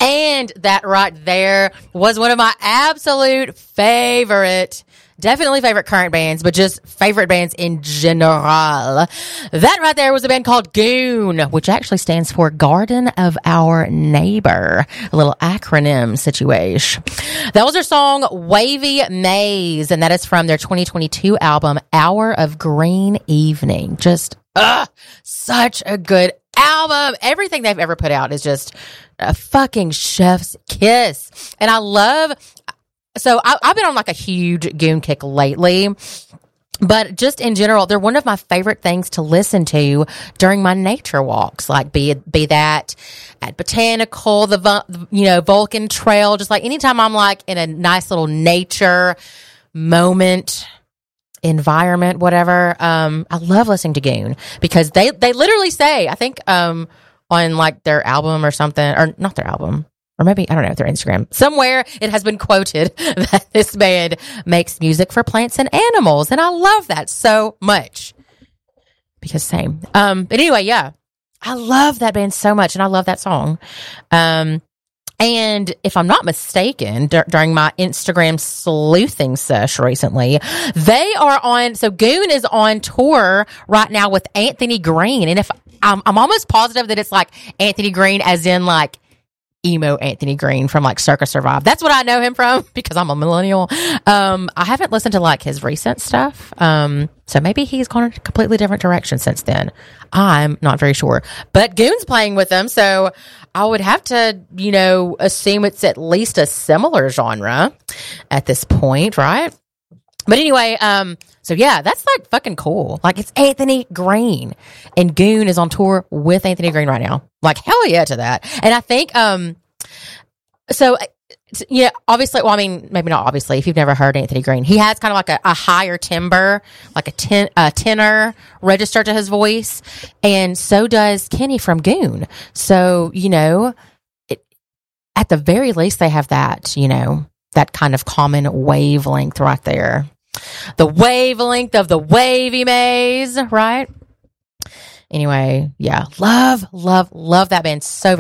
And that right there was one of my absolute definitely favorite current bands, but just favorite bands in general. That right there was a band called Goon, which actually stands for Garden of Our Neighbor. A little acronym situation. That was their song Wavy Maze, and that is from their 2022 album Hour of Green Evening. Just such a good album. Everything they've ever put out is just a fucking chef's kiss. And I've been on like a huge Goon kick lately, but just in general, they're one of my favorite things to listen to during my nature walks, like be that at Botanical, Vulcan Trail, just like anytime I'm like in a nice little nature moment, environment, whatever. I love listening to Goon because they literally say, I think, on like their album or something, or not their album, or maybe, I don't know, their Instagram, somewhere it has been quoted that this band makes music for plants and animals. And I love that so much because same. But anyway, yeah, I love that band so much and I love that song. And if I'm not mistaken, during my Instagram sleuthing sesh recently, they are on, so Goon is on tour right now with Anthony Green. And if I'm almost positive that it's like Anthony Green as in like emo Anthony Green from like Circa Survive. That's what I know him from because I'm a millennial. I haven't listened to like his recent stuff. So maybe he's gone in a completely different direction since then. I'm not very sure. But Goon's playing with them, so I would have to, assume it's at least a similar genre at this point, right? But anyway, so yeah, that's like fucking cool. Like it's Anthony Green and Goon is on tour with Anthony Green right now. Like hell yeah to that. And I think, yeah, obviously, well, I mean, maybe not obviously, if you've never heard Anthony Green, he has kind of like a higher timbre, like a tenor register to his voice. And so does Kenny from Goon. So, at the very least, they have that, that kind of common wavelength right there. The wavelength of the wavy maze, right? Anyway, yeah, love that band so